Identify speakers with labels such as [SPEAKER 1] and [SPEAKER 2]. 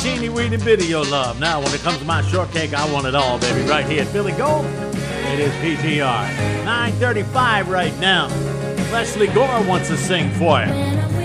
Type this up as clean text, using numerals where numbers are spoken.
[SPEAKER 1] teeny weeny bit of your love. Now, when it comes to my shortcake, I want it all, baby. Right here at Billy Gold. It is PTR. 9:35 right now. Leslie Gore wants to sing for you.